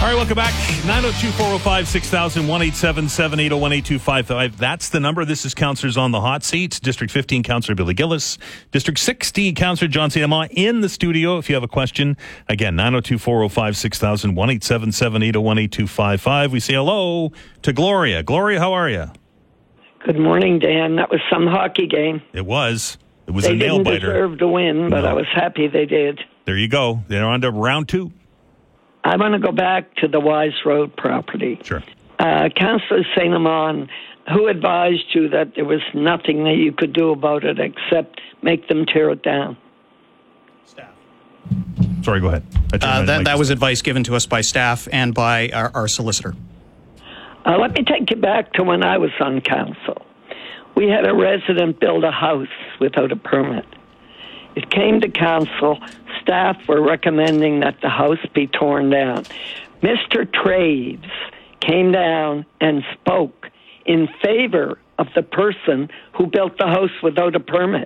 All right, welcome back. 902-405-6000, 1-877-801-8255. That's the number. This is Councillors on the Hot Seat. District 15, Councillor Billy Gillis. District 16, Councillor John St. Amant in the studio. If you have a question, again, 902-405-6000, 1-877-801-8255. We say hello to Gloria. Gloria, how are you? Good morning, Dan. That was some hockey game. It was. It was a nail biter. They didn't deserve to win, but I was happy they did. There you go. They're on to round 2. I want to go back to the Wise Road property. Sure. Councillor St. Amant, who advised you that there was nothing that you could do about it except make them tear it down? Staff. Sorry, go ahead. That was advice given to us by staff and by our solicitor. Let me take you back to when I was on council. We had a resident build a house without a permit. It came to council. Staff were recommending that the house be torn down. Mr. Traves came down and spoke in favor of the person who built the house without a permit.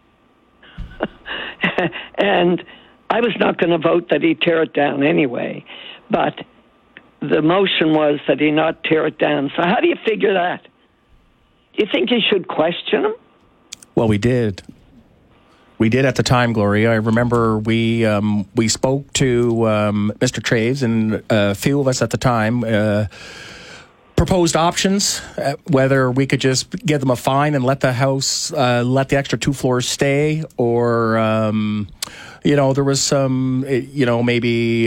And I was not going to vote that he tear it down anyway, but the motion was that he not tear it down. So how do you figure that? Do you think you should question him? Well, we did. We did at the time, Gloria. I remember we spoke to Mr. Traves, and a few of us at the time proposed options, whether we could just give them a fine and let the house, let the extra 2 floors stay, or, there was some, maybe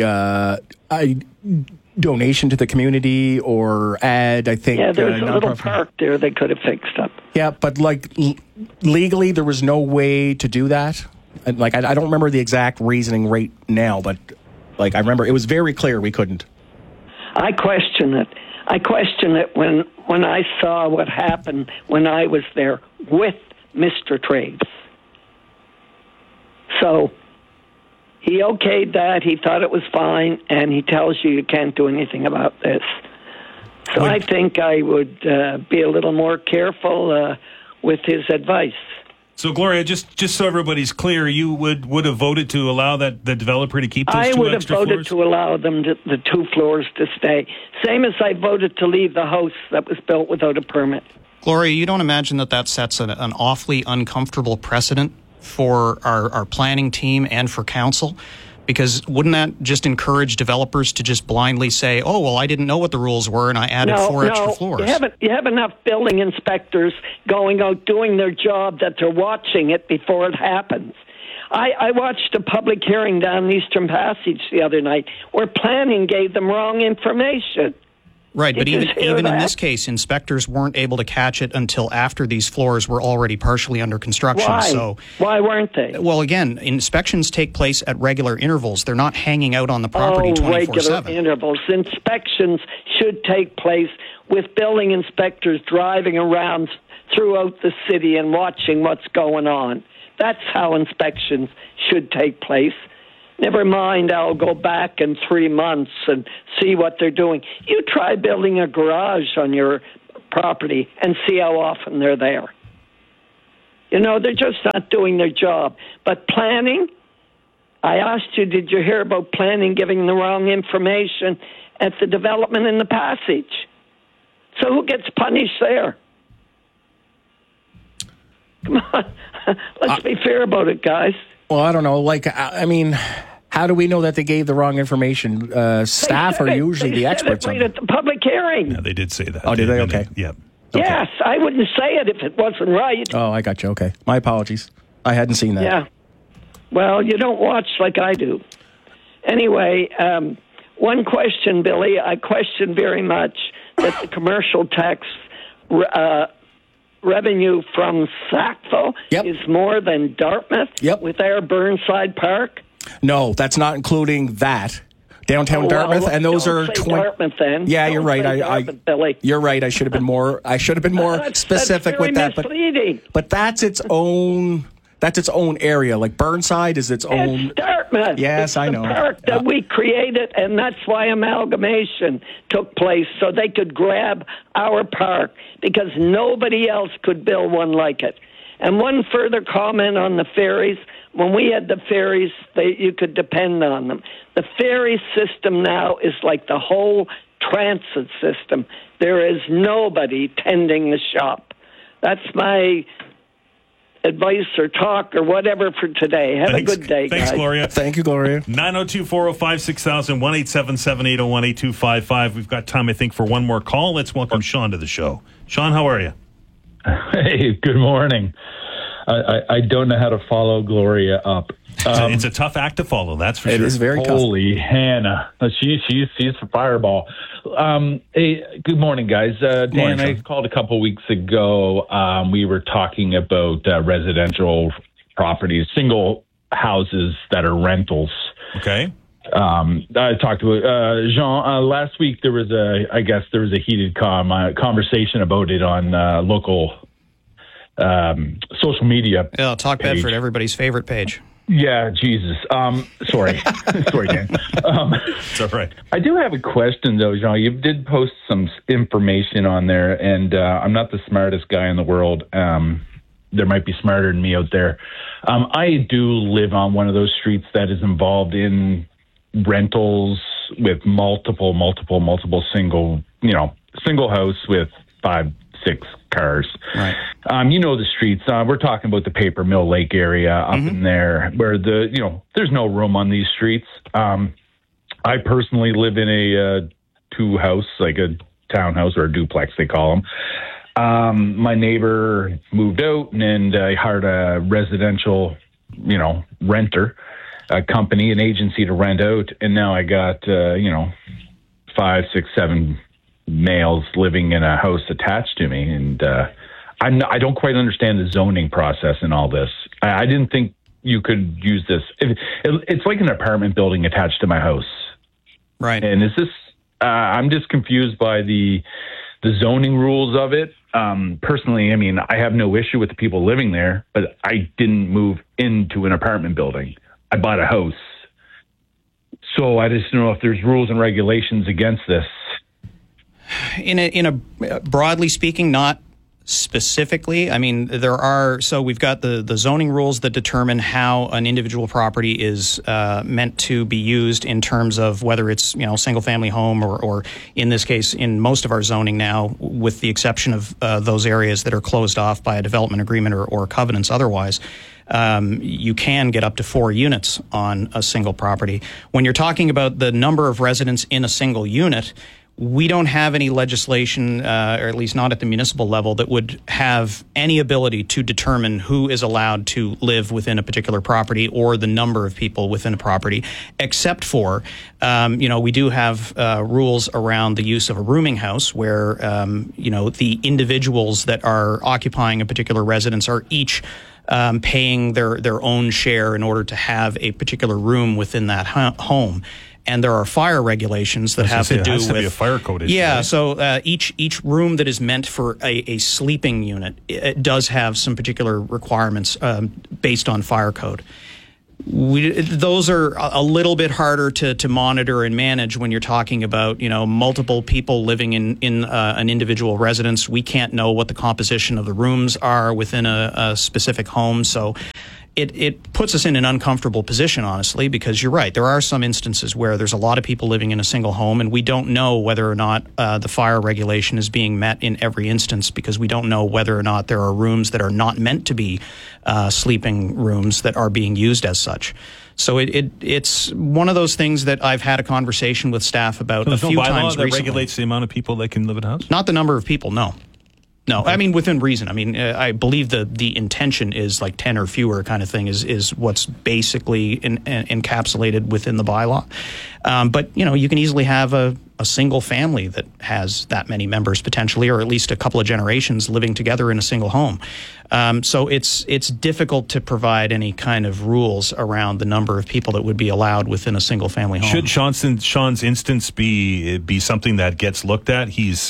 donation to the community or add, I think... Yeah, there's a little park there they could have fixed up. Yeah, but legally there was no way to do that. And, I don't remember the exact reasoning right now, but I remember it was very clear we couldn't. I question it. I question it when I saw what happened when I was there with Mr. Traves. So... he okayed that. He thought it was fine, and he tells you can't do anything about this. So I think I would be a little more careful with his advice. So, Gloria, just so everybody's clear, you would have voted to allow the developer to keep those 2 extra floors? I would have voted to allow them the 2 floors to stay. Same as I voted to leave the house that was built without a permit. Gloria, you don't imagine that sets an awfully uncomfortable precedent for our planning team and for council? Because wouldn't that just encourage developers to just blindly say, oh, well, I didn't know what the rules were and I added 4 extra floors? You have enough building inspectors going out doing their job that they're watching it before it happens. I watched a public hearing down Eastern Passage the other night where planning gave them wrong information. Right, but even in this case, inspectors weren't able to catch it until after these floors were already partially under construction. Why? So, why weren't they? Well, again, inspections take place at regular intervals. They're not hanging out on the property 24/7. Regular intervals. Inspections should take place with building inspectors driving around throughout the city and watching what's going on. That's how inspections should take place. Never mind, I'll go back in 3 months and see what they're doing. You try building a garage on your property and see how often they're there. They're just not doing their job. But planning, I asked you, did you hear about planning giving the wrong information at the development in the Passage? So who gets punished there? Come on, let's be fair about it, guys. Well, I don't know. How do we know that they gave the wrong information? Staff are usually the experts on it. At the public hearing. Yeah, they did say that. Oh, did they? Okay. Yeah. Okay. Yes, I wouldn't say it if it wasn't right. Oh, I got you. Okay. My apologies. I hadn't seen that. Yeah. Well, you don't watch like I do. Anyway, one question, Billy. I question very much that the commercial tax revenue from Sackville is more than Dartmouth with our Burnside Park. No, that's not including that. Downtown Dartmouth, and those are 20. Dartmouth, then. Yeah, you're right. You're right. I should have been more. Specific with that. Misleading. But that's its own. That's its own area. Like Burnside is its own. It's Dartmouth. Yes, I know. The park that we created, and that's why amalgamation took place, so they could grab our park because nobody else could build one like it. And one further comment on the ferries. When we had the ferries, you could depend on them. The ferry system now is like the whole transit system. There is nobody tending the shop. That's my advice or talk or whatever for today. Have a good day, guys. Thanks, Gloria. Thank you, Gloria. 902-405-6000, 1-877-801-8255. We've got time, I think, for one more call. Let's welcome Sean to the show. Sean, how are you? Hey, good morning. I don't know how to follow Gloria up. It's a tough act to follow, that's for sure. It is very tough. Holy Hannah. She's a fireball. Hey, good morning, guys. Dan, morning, I Sean. called a couple weeks ago. We were talking about residential properties, single houses that are rentals. Okay. I talked to Jean last week. There was a heated conversation about it on local social media. Yeah, Talk page. Bedford, everybody's favorite page. Yeah, Jesus. Sorry, sorry, Dan. It's all right. I do have a question, though, Jean. You did post some information on there, and I'm not the smartest guy in the world. There might be smarter than me out there. I do live on one of those streets that is involved in rentals with multiple single house with 5-6 cars. Right. You know the streets. We're talking about the Paper Mill Lake area up in there where there's no room on these streets. I personally live in a two house, like a townhouse or a duplex, they call them. My neighbor moved out and I hired a residential, renter, a company, an agency to rent out. And now I got, 5, 6, 7 males living in a house attached to me. And I don't quite understand the zoning process in all this. I didn't think you could use this. It's like an apartment building attached to my house. Right. And is this, I'm just confused by the zoning rules of it. Personally, I mean, I have no issue with the people living there, but I didn't move into an apartment building. I bought a house. So I just don't know if there's rules and regulations against this. In a broadly speaking, not specifically. I mean, we've got the zoning rules that determine how an individual property is meant to be used in terms of whether it's, single family home or in this case, in most of our zoning now, with the exception of those areas that are closed off by a development agreement or covenants otherwise. You can get up to 4 units on a single property. When you're talking about the number of residents in a single unit, we don't have any legislation, or at least not at the municipal level, that would have any ability to determine who is allowed to live within a particular property or the number of people within a property, except for, we do have rules around the use of a rooming house where, the individuals that are occupying a particular residence are each paying their own share in order to have a particular room within that home. And there are fire regulations that have to do with... It has to be a fire code issue. Yeah, right? so each room that is meant for a sleeping unit, it does have some particular requirements based on fire code. Those are a little bit harder to monitor and manage when you're talking about, multiple people living in an individual residence. We can't know what the composition of the rooms are within a specific home, so... It puts us in an uncomfortable position, honestly, because you're right. There are some instances where there's a lot of people living in a single home, and we don't know whether or not the fire regulation is being met in every instance, because we don't know whether or not there are rooms that are not meant to be sleeping rooms that are being used as such. So it's one of those things that I've had a conversation with staff about a few times recently. There's no bylaw that regulates the amount of people that can live in a house? Not the number of people, no. No, I mean, within reason. I mean, I believe the intention is like 10 or fewer kind of thing is what's basically encapsulated within the bylaw. But, you can easily have a single family that has that many members potentially, or at least a couple of generations living together in a single home. So it's difficult to provide any kind of rules around the number of people that would be allowed within a single family home. Should Sean's instance be something that gets looked at? He's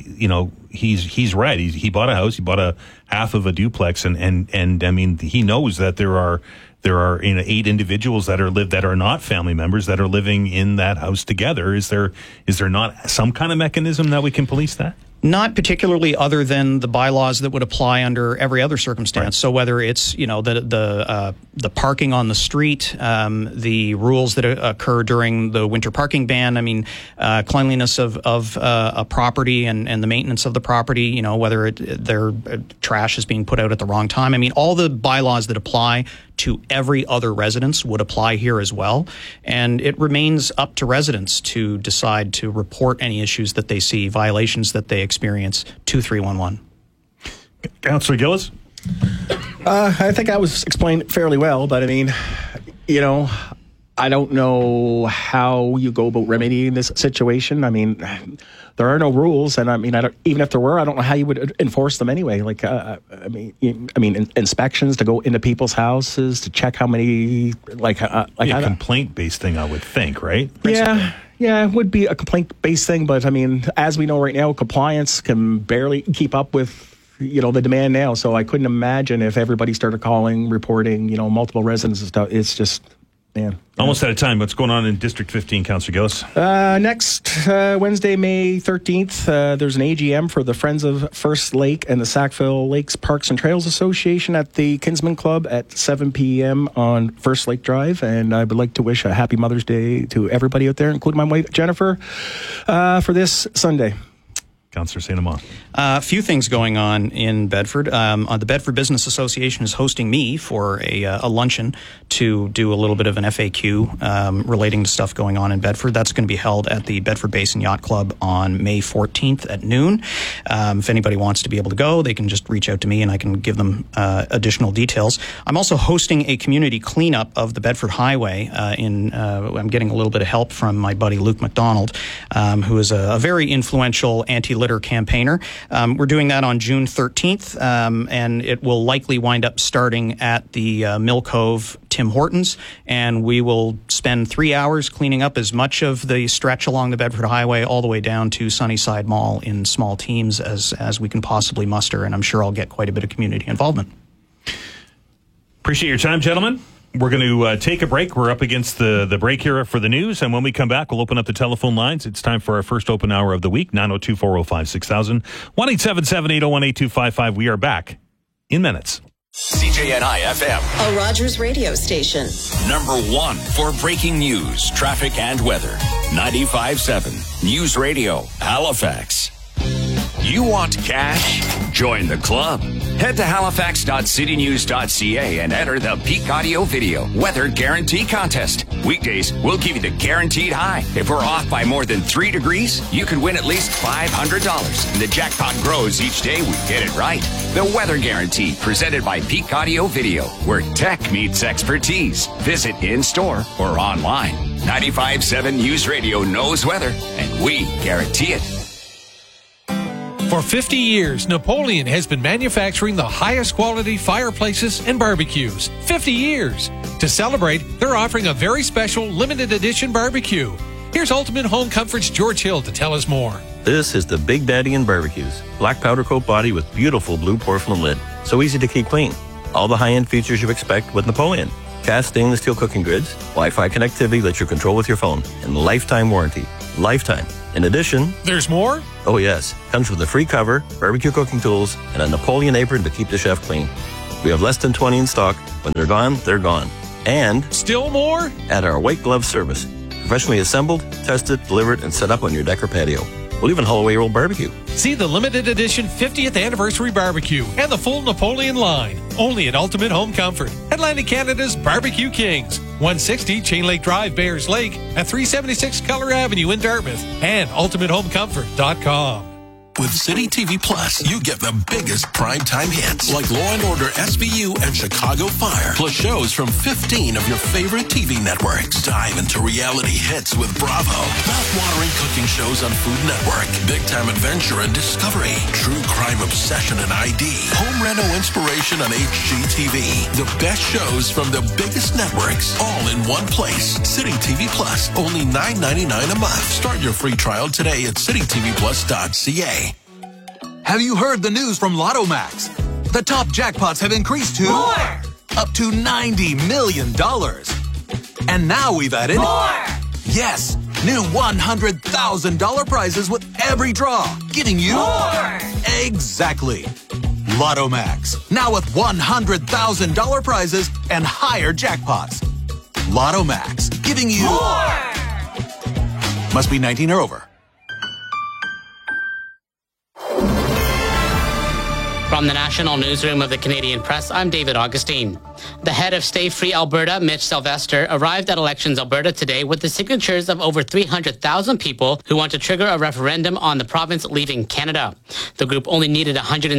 right. He bought a house. He bought a half of a duplex, and I mean, he knows that there are 8 individuals that are not family members that are living in that house together. Is there not some kind of mechanism that we can police that? Not particularly, other than the bylaws that would apply under every other circumstance. Right. So whether it's the parking on the street, the rules that occur during the winter parking ban. I mean, cleanliness of a property and the maintenance of the property. Whether their trash is being put out at the wrong time. I mean, all the bylaws that apply to every other residence would apply here as well. And it remains up to residents to decide to report any issues that they see, violations that they experience, to 311. Councillor Gillis? I think I was explained fairly well, but I mean, I don't know how you go about remedying this situation. I mean, there are no rules, and I mean, even if there were, I don't know how you would enforce them anyway. Like, inspections to go into people's houses to check how many, a complaint-based thing, I would think, right? Yeah, it would be a complaint-based thing, but I mean, as we know right now, compliance can barely keep up with the demand now. So I couldn't imagine if everybody started calling, reporting, multiple residents and stuff. It's just. Man. Almost out of time. What's going on in District 15, Councillor Gillis? Next Wednesday, May 13th, there's an AGM for the Friends of First Lake and the Sackville Lakes Parks and Trails Association at the Kinsman Club at 7 p.m. on First Lake Drive. And I would like to wish a happy Mother's Day to everybody out there, including my wife, Jennifer, for this Sunday. Councillor St. Amant. A few things going on in Bedford. The Bedford Business Association is hosting me for a luncheon to do a little bit of an FAQ relating to stuff going on in Bedford. That's going to be held at the Bedford Basin Yacht Club on May 14th at noon. If anybody wants to be able to go, they can just reach out to me and I can give them additional details. I'm also hosting a community cleanup of the Bedford Highway. I'm getting a little bit of help from my buddy Luke McDonald, who is a very influential anti-litter campaigner. We're doing that on June 13th, and it will likely wind up starting at the Mill Cove Tim Hortons, and we will spend 3 hours cleaning up as much of the stretch along the Bedford Highway all the way down to Sunnyside Mall in small teams as we can possibly muster, and I'm sure I'll get quite a bit of community involvement. Appreciate your time, gentlemen. We're going to take a break. We're up against the break here for the news. And when we come back, we'll open up the telephone lines. It's time for our first open hour of the week, 902-405-6000, 1-877-801-8255. We are back in minutes. CJNI FM, a Rogers radio station. Number one for breaking news, traffic, and weather. 95.7 News Radio, Halifax. You want cash? Join the club. Head to halifax.citynews.ca and enter the Peak Audio Video Weather Guarantee Contest. Weekdays, we'll give you the guaranteed high. If we're off by more than 3 degrees, you could win at least $500. And the jackpot grows each day we get it right. The Weather Guarantee, presented by Peak Audio Video, where tech meets expertise. Visit in-store or online. 95.7 News Radio knows weather, and we guarantee it. For 50 years, Napoleon has been manufacturing the highest quality fireplaces and barbecues. 50 years! To celebrate, they're offering a very special limited edition barbecue. Here's Ultimate Home Comfort's George Hill to tell us more. This is the Big Daddy in barbecues. Black powder coat body with beautiful blue porcelain lid. So easy to keep clean. All the high-end features you expect with Napoleon. Cast stainless steel cooking grids, Wi-Fi connectivity that you control with your phone, and lifetime warranty. Lifetime. In addition, there's more? Oh yes. Comes with a free cover, barbecue cooking tools, and a Napoleon apron to keep the chef clean. We have less than 20 in stock. When they're gone, they're gone. And still more? At our white glove service. Professionally assembled, tested, delivered, and set up on your deck or patio. We'll even haul away your old barbecue. See the limited edition 50th anniversary barbecue and the full Napoleon line. Only at Ultimate Home Comfort. Atlantic Canada's Barbecue Kings. 160 Chain Lake Drive, Bayers Lake, at 376 Keller Avenue in Dartmouth, and ultimatehomecomfort.com. With City TV Plus, you get the biggest primetime hits like Law & Order SVU and Chicago Fire, plus shows from 15 of your favorite TV networks. Dive into reality hits with Bravo, mouth-watering cooking shows on Food Network, big-time adventure and discovery, true crime obsession and ID, home reno inspiration on HGTV. The best shows from the biggest networks, all in one place. City TV Plus, only $9.99 a month. Start your free trial today at citytvplus.ca. Have you heard the news from Lotto Max? The top jackpots have increased to more! Up to $90 million. And now we've added more! Yes, New $100,000 prizes with every draw, giving you more. Exactly. Lotto Max, now with $100,000 prizes and higher jackpots. Lotto Max, giving you more. Must be 19 or over. From the National Newsroom of the Canadian Press, I'm David Augustine. The head of Stay Free Alberta, Mitch Sylvester, arrived at Elections Alberta today with the signatures of over 300,000 people who want to trigger a referendum on the province leaving Canada. The group only needed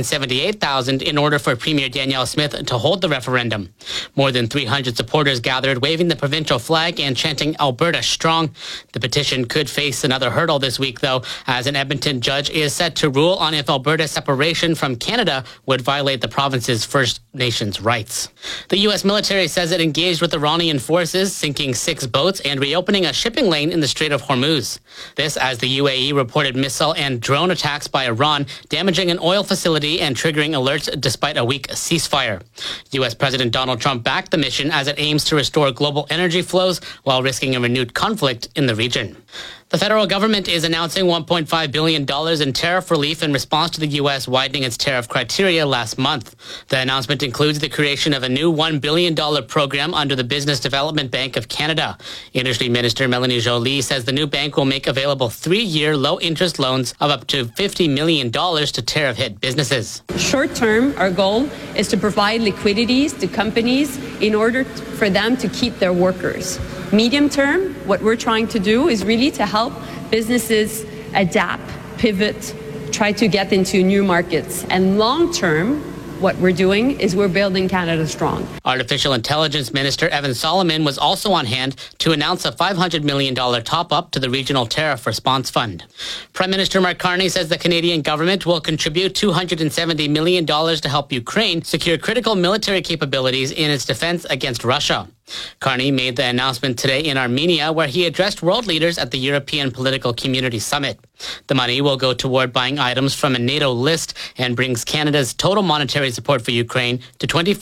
178,000 in order for Premier Danielle Smith to hold the referendum. More than 300 supporters gathered, waving the provincial flag and chanting Alberta Strong. The petition could face another hurdle this week, though, as an Edmonton judge is set to rule on if Alberta's separation from Canada would violate the province's First Nations rights. The U.S. military says it engaged with Iranian forces, sinking 6 boats and reopening a shipping lane in the Strait of Hormuz. This as the UAE reported missile and drone attacks by Iran, damaging an oil facility and triggering alerts despite a weak ceasefire. U.S. President Donald Trump backed the mission as it aims to restore global energy flows while risking a renewed conflict in the region. The federal government is announcing $1.5 billion in tariff relief in response to the U.S. widening its tariff criteria last month. The announcement includes the creation of a new $1 billion program under the Business Development Bank of Canada. Industry Minister Melanie Joly says the new bank will make available 3-year low-interest loans of up to $50 million to tariff-hit businesses. Short term, our goal is to provide liquidities to companies in order for them to keep their workers. Medium term, what we're trying to do is really to help businesses adapt, pivot, try to get into new markets. And long term, what we're doing is we're building Canada strong. Artificial Intelligence Minister Evan Solomon was also on hand to announce a $500 million top-up to the Regional Tariff Response Fund. Prime Minister Mark Carney says the Canadian government will contribute $270 million to help Ukraine secure critical military capabilities in its defense against Russia. Carney made the announcement today in Armenia, where he addressed world leaders at the European Political Community Summit. The money will go toward buying items from a NATO list and brings Canada's total monetary support for Ukraine to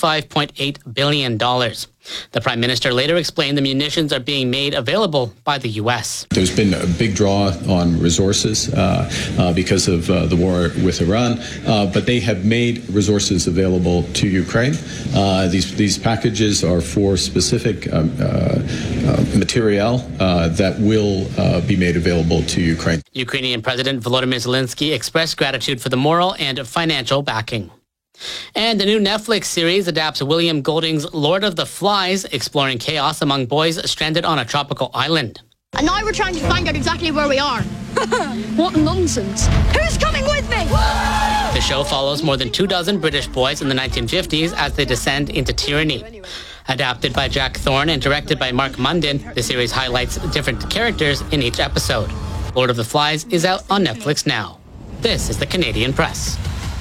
$25.8 billion. The Prime Minister later explained the munitions are being made available by the U.S. There's been a big draw on resources because of the war with Iran, but they have made resources available to Ukraine. These packages are for specific material that will be made available to Ukraine. Ukrainian President Volodymyr Zelensky expressed gratitude for the moral and financial backing. And the new Netflix series adapts William Golding's Lord of the Flies, exploring chaos among boys stranded on a tropical island. And now we're trying to find out exactly where we are. What nonsense. Who's coming with me? The show follows more than 24 British boys in the 1950s as they descend into tyranny. Adapted by Jack Thorne and directed by Mark Munden, the series highlights different characters in each episode. Lord of the Flies is out on Netflix now. This is the Canadian Press.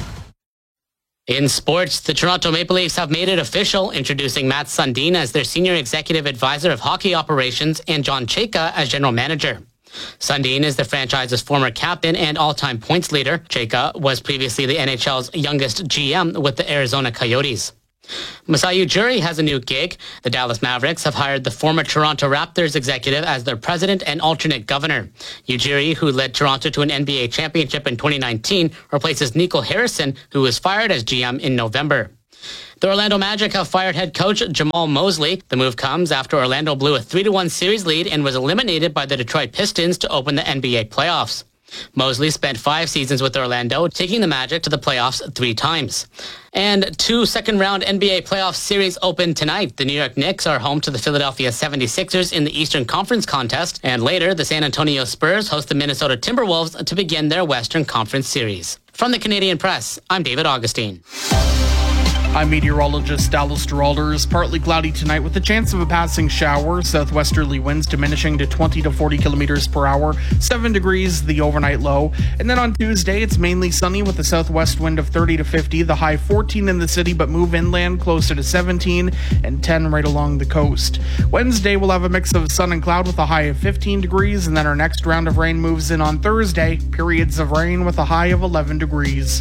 In sports, the Toronto Maple Leafs have made it official, introducing Matt Sundin as their senior executive advisor of hockey operations and John Chayka as general manager. Sundin is the franchise's former captain and all-time points leader. Chayka was previously the NHL's youngest GM with the Arizona Coyotes. Masai Ujiri has a new gig. The Dallas Mavericks have hired the former Toronto Raptors executive as their president and alternate governor. Ujiri, who led Toronto to an NBA championship in 2019, replaces Nico Harrison, who was fired as GM in November. The Orlando Magic have fired head coach Jamal Mosley. The move comes after Orlando blew a 3-1 series lead and was eliminated by the Detroit Pistons to open the NBA playoffs. Mosley spent 5 seasons with Orlando, taking the Magic to the playoffs 3 times. And 2 second-round NBA playoff series open tonight. The New York Knicks are home to the Philadelphia 76ers in the Eastern Conference contest. And later, the San Antonio Spurs host the Minnesota Timberwolves to begin their Western Conference series. From the Canadian Press, I'm David Augustine. I'm meteorologist Dallas Geralders. Partly cloudy tonight with a chance of a passing shower. Southwesterly winds diminishing to 20 to 40 kilometers per hour. 7 degrees, the overnight low. And then on Tuesday, it's mainly sunny with a southwest wind of 30 to 50. The high 14 in the city, but move inland closer to 17 and 10 right along the coast. Wednesday, we'll have a mix of sun and cloud with a high of 15 degrees. And then our next round of rain moves in on Thursday. Periods of rain with a high of 11 degrees.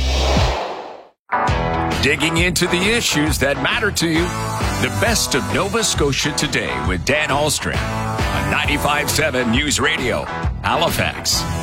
Digging into the issues that matter to you. The best of Nova Scotia Today with Dan Ahlstrom on 95.7 News Radio, Halifax.